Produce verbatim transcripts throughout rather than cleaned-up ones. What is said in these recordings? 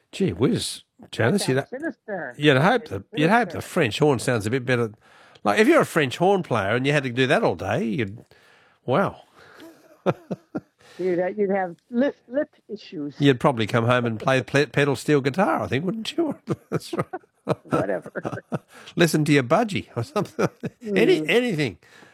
Gee whiz, That Janice, you'd, sounds sinister. you'd hope It's the you'd hope the sinister. French horn sounds a bit better. Like if you're a French horn player and you had to do that all day, you'd wow, You'd, uh, you'd have lip, lip issues, you'd probably come home and play ple- pedal steel guitar, I think, wouldn't you? That's right. whatever. Listen to your budgie or something. Any Hmm. anything.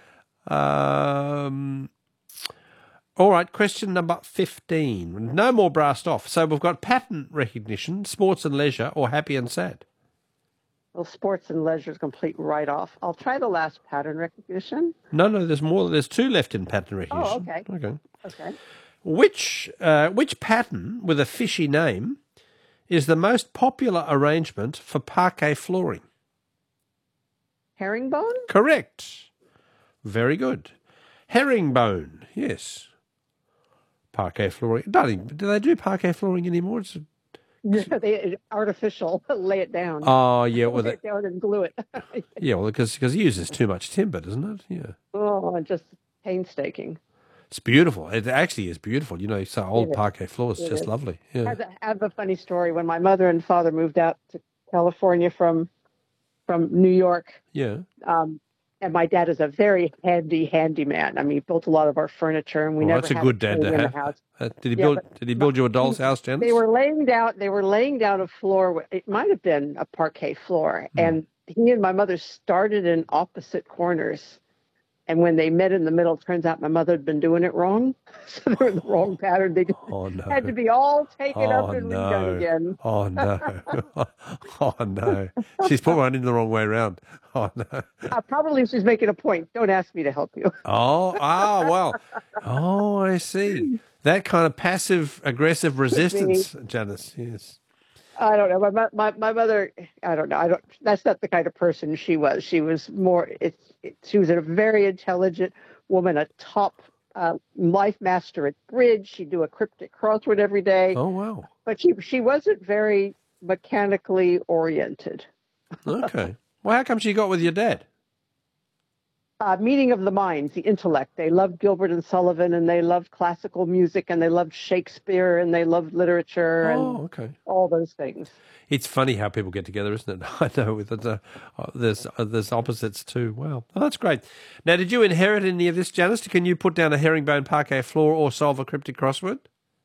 Um, all right, question number fifteen. No more brassed off. So we've got pattern recognition, sports and leisure, or happy and sad. Well, sports and leisure is complete write-off. I'll try the last pattern recognition. No, no, there's more. There's two left in pattern Oh, recognition. okay. Okay. Okay. Which uh, which pattern with a fishy name is the most popular arrangement for parquet flooring? Herringbone? Correct. Very good. Herringbone. Yes. Parquet flooring. Don't even, do they do parquet flooring anymore? It's, Yeah, they artificial. Lay it down. oh yeah, well, Lay that, it down and glue it. yeah, well, because because it uses too much timber, doesn't it? Yeah. Oh, just painstaking. It's beautiful. It actually is beautiful. You know, so old It is. parquet floors, It just is. lovely. I Yeah. have, a, I have a funny story. When my mother and father moved out to California from from New York, Yeah. um, and my dad is a very handy, handy man. I mean, he built a lot of our furniture, and we Well, never that's a had good a dad king to in the have. house. Uh, did he Yeah, build? but Did he but build you a doll's he, house, Janice? they were laying down. They were laying down a floor. wi- It might have been a parquet floor, Hmm. and he and my mother started in opposite corners. And when they met in the middle, it turns out my mother had been doing it wrong, so they were in the wrong pattern. They just Oh had to no! be all taken up Oh and redone no! again. Oh no! Oh no! She's put one in the wrong way around. Oh no! Uh, probably she's making a point. Don't ask me to help you. Oh ah well. Oh, I see. That kind of passive aggressive Could be. resistance, Janice. Yes. I don't know. My, mo- my my mother. I don't know. I don't. That's not the kind of person she was. She was more. It's. It, she was a very intelligent woman, a top uh, life master at bridge. She'd do a cryptic crossword every day, Oh wow. but she she wasn't very mechanically oriented. Okay. Well, how come she got with your dad? Uh, meeting of the minds, the intellect. They loved Gilbert and Sullivan, and they loved classical music, and they loved Shakespeare, and they loved literature, and Oh, okay. all those things. It's funny how people get together, isn't it? I know with the, uh, there's uh, there's opposites too. Wow, oh, that's great. Now, did you inherit any of this, Janice? Can you put down a herringbone parquet floor or solve a cryptic crossword?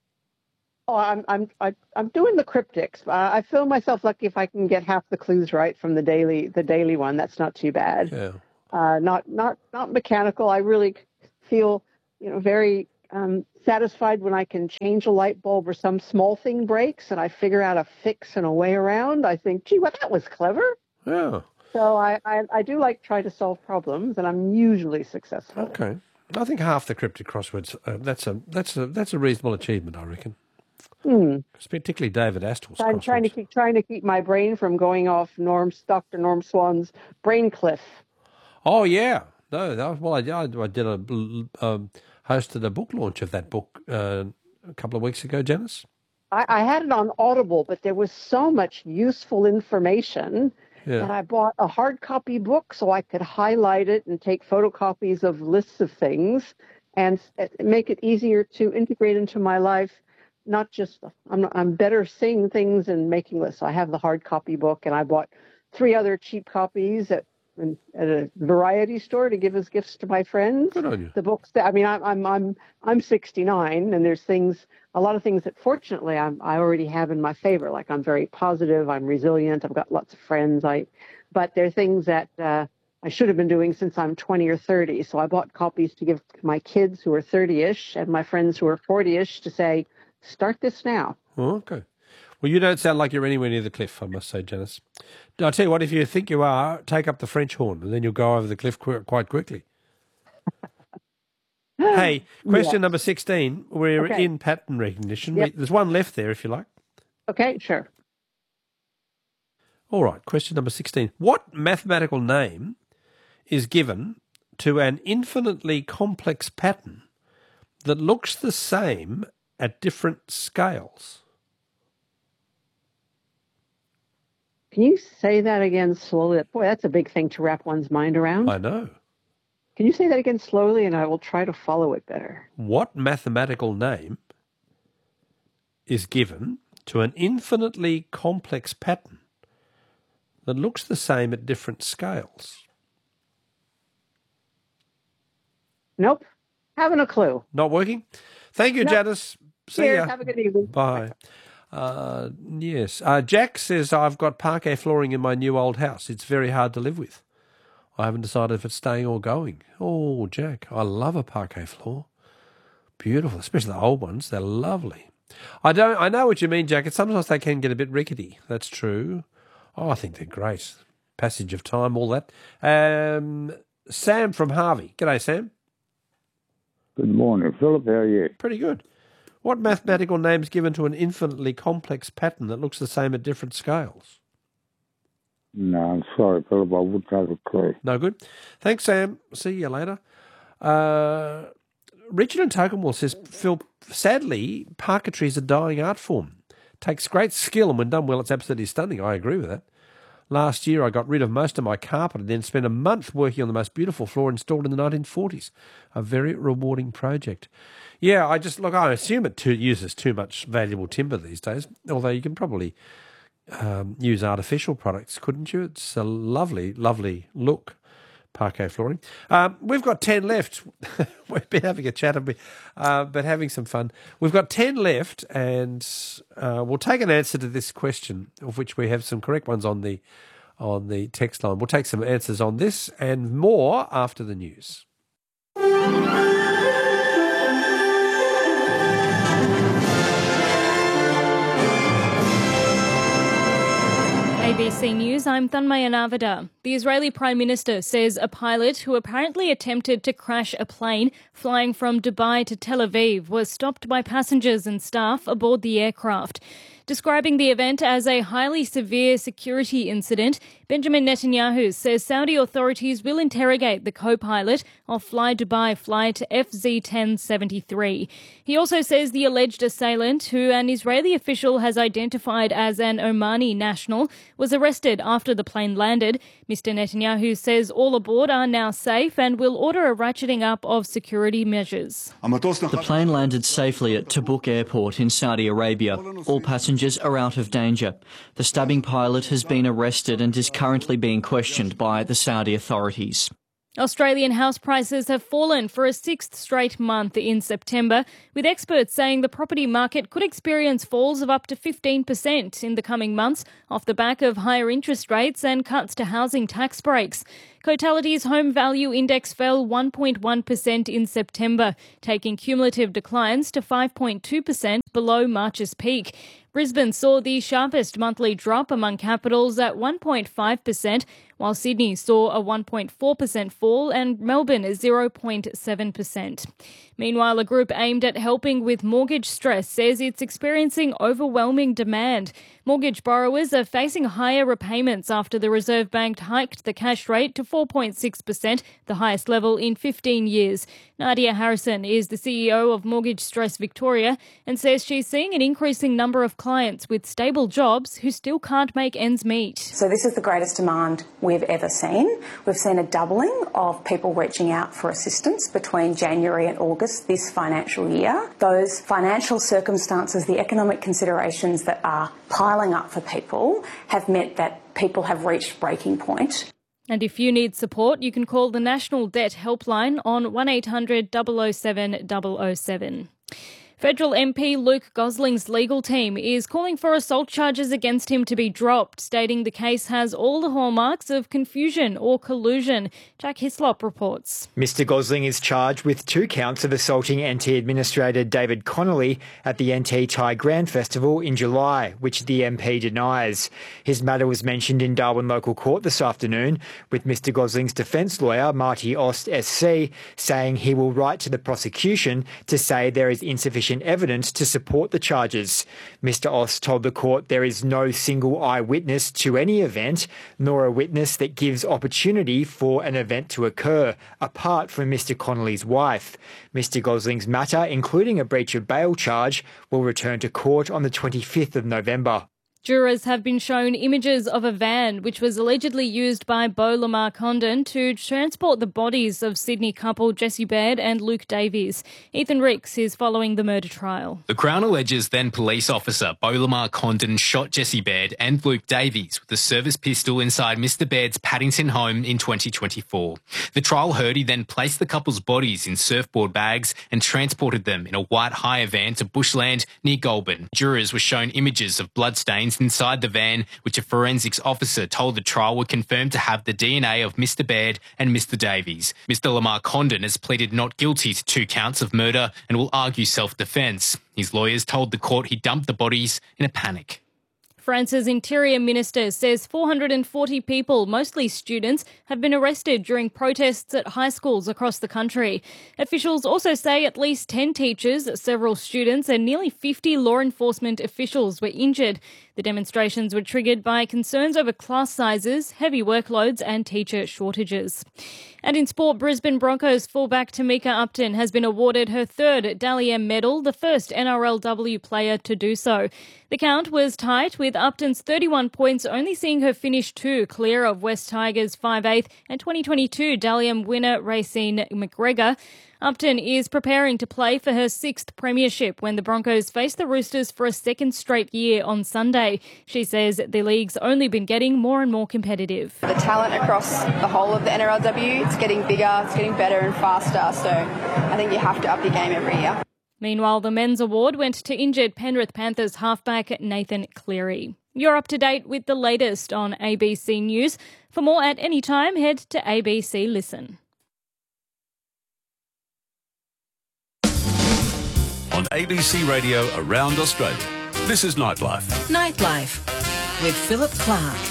Oh, I'm I'm I- I'm doing the cryptics. Uh, I feel myself lucky if I can get half the clues right from the daily the daily one. That's not too bad. Yeah. Uh, not not not mechanical. I really feel, you know, very um, satisfied when I can change a light bulb or some small thing breaks and I figure out a fix and a way around. I think, gee, well, that was clever. Yeah. So I, I, I do like try to solve problems, and I'm usually successful. Okay. I think half the cryptic crosswords. Uh, that's a that's a that's a reasonable achievement, I reckon. Hmm. Particularly David Astor's So I'm trying to crosswords. keep trying to keep my brain from going off Norm's Doctor Norm Swan's brain cliff. Oh yeah. No, that was, well, I, I, I did a um, hosted a book launch of that book uh, a couple of weeks ago, Janice. I, I had it on Audible, but there was so much useful information Yeah. that I bought a hard copy book so I could highlight it and take photocopies of lists of things and s- make it easier to integrate into my life. Not just I'm I'm better seeing things and making lists. So I have the hard copy book, and I bought three other cheap copies at at a variety store to give as gifts to my friends. Good on you. The books that I mean, I'm I'm I'm I'm sixty-nine, and there's things, a lot of things that fortunately I'm I already have in my favor. Like I'm very positive, I'm resilient, I've got lots of friends. I, but there are things that uh, I should have been doing since I'm twenty or thirty. So I bought copies to give to my kids who are thirty-ish and my friends who are forty-ish to say, start this now. Oh, okay. Well, you don't sound like you're anywhere near the cliff, I must say, Janice. I'll tell you what, if you think you are, take up the French horn, and then you'll go over the cliff qu- quite quickly. Hey, question Yeah. number sixteen. We're Okay. in pattern recognition. Yep. We, there's one left there, if you like. Okay, sure. All right, question number sixteen. What mathematical name is given to an infinitely complex pattern that looks the same at different scales? Can you say that again slowly? Boy, that's a big thing to wrap one's mind around. I know. Can you say that again slowly, and I will try to follow it better? What mathematical name is given to an infinitely complex pattern that looks the same at different scales? Nope. Haven't a clue. Not working? Thank you, Nope. Janice. See Cheers. ya. Have a good evening. Bye. Uh, yes. Uh, Jack says, I've got parquet flooring in my new old house. It's very hard to live with. I haven't decided if it's staying or going. Oh, Jack, I love a parquet floor. Beautiful, especially the old ones. They're lovely. I don't. I know what you mean, Jack. Sometimes they can get a bit rickety. That's true. Oh, I think they're great. Passage of time, all that. Um, Sam from Harvey. G'day, Sam. Good morning, Philip. How are you? Pretty good. What mathematical name is given to an infinitely complex pattern that looks the same at different scales? No, I'm sorry, Philip. I wouldn't have a clue. No good. Thanks, Sam. See you later. Uh, Richard in Tokemore says, Phil, sadly, parquetry is a dying art form. Takes great skill, and when done well, it's absolutely stunning. I agree with that. Last year, I got rid of most of my carpet and then spent a month working on the most beautiful floor installed in the nineteen forties. A very rewarding project. Yeah, I just, look, I assume it too, uses too much valuable timber these days, although you can probably um, use artificial products, couldn't you? It's a lovely, lovely look, parquet flooring. Um, we've got ten left. We've been having a chat, uh, but having some fun. We've got ten left, and uh, we'll take an answer to this question, of which we have some correct ones on the on the text line. We'll take some answers on this and more after the news. A B C News, I'm Thanmaya Navada. The Israeli Prime Minister says a pilot who apparently attempted to crash a plane flying from Dubai to Tel Aviv was stopped by passengers and staff aboard the aircraft. Describing the event as a highly severe security incident, Benjamin Netanyahu says Saudi authorities will interrogate the co-pilot of Fly Dubai flight F Z ten seventy-three. He also says the alleged assailant, who an Israeli official has identified as an Omani national, was arrested after the plane landed. Mister Netanyahu says all aboard are now safe and will order a ratcheting up of security measures. The plane landed safely at Tabuk Airport in Saudi Arabia. All passengers are out of danger. The stabbing pilot has been arrested and is currently being questioned by the Saudi authorities. Australian house prices have fallen for a sixth straight month in September, with experts saying the property market could experience falls of up to fifteen percent in the coming months off the back of higher interest rates and cuts to housing tax breaks. Cotality's home value index fell one point one percent in September, taking cumulative declines to five point two percent below March's peak. Brisbane saw the sharpest monthly drop among capitals at one point five percent, while Sydney saw a one point four percent fall and Melbourne a zero point seven percent. Meanwhile, a group aimed at helping with mortgage stress says it's experiencing overwhelming demand. Mortgage borrowers are facing higher repayments after the Reserve Bank hiked the cash rate to four point six percent, the highest level in fifteen years. Nadia Harrison is the C E O of Mortgage Stress Victoria and says she's seeing an increasing number of clients with stable jobs who still can't make ends meet. So this is the greatest demand we've ever seen. We've seen a doubling of people reaching out for assistance between January and August this financial year. Those financial circumstances, the economic considerations that are piling up for people have meant that people have reached breaking point. And if you need support, you can call the National Debt Helpline on one eight hundred double oh seven double oh seven. Federal M P Luke Gosling's legal team is calling for assault charges against him to be dropped, stating the case has all the hallmarks of confusion or collusion. Jack Hislop reports. Mister Gosling is charged with two counts of assaulting N T Administrator David Connolly at the N T Thai Grand Festival in July, which the M P denies. His matter was mentioned in Darwin Local Court this afternoon, with Mister Gosling's defence lawyer, Marty Ost S C, saying he will write to the prosecution to say there is insufficient evidence to support the charges. Mister Ost told the court there is no single eyewitness to any event, nor a witness that gives opportunity for an event to occur, apart from Mister Connolly's wife. Mister Gosling's matter, including a breach of bail charge, will return to court on the twenty-fifth of November. Jurors have been shown images of a van which was allegedly used by Beau Lamar Condon to transport the bodies of Sydney couple Jessie Baird and Luke Davies. Ethan Ricks is following the murder trial. The Crown alleges then police officer Beau Lamar Condon shot Jessie Baird and Luke Davies with a service pistol inside Mister Baird's Paddington home in twenty twenty-four. The trial heard he then placed the couple's bodies in surfboard bags and transported them in a white hire van to bushland near Goulburn. Jurors were shown images of bloodstains inside the van, which a forensics officer told the trial were confirmed to have the D N A of Mister Baird and Mister Davies. Mister Lamar Condon has pleaded not guilty to two counts of murder and will argue self-defence. His lawyers told the court he dumped the bodies in a panic. France's Interior Minister says four hundred forty people, mostly students, have been arrested during protests at high schools across the country. Officials also say at least ten teachers, several students and nearly fifty law enforcement officials were injured. The demonstrations were triggered by concerns over class sizes, heavy workloads and teacher shortages. And in sport, Brisbane Broncos fullback Tamika Upton has been awarded her third Dally M medal, the first N R L W player to do so. The count was tight, with Upton's thirty-one points only seeing her finish two clear of West Tigers five eighth and twenty twenty-two Dally M winner Racine McGregor. Upton is preparing to play for her sixth premiership when the Broncos face the Roosters for a second straight year on Sunday. She says the league's only been getting more and more competitive. The talent across the whole of the N R L W, it's getting bigger, it's getting better and faster, so I think you have to up your game every year. Meanwhile, the men's award went to injured Penrith Panthers halfback Nathan Cleary. You're up to date with the latest on A B C News. For more at any time, head to A B C Listen. On A B C Radio around Australia, this is Nightlife. Nightlife with Philip Clark.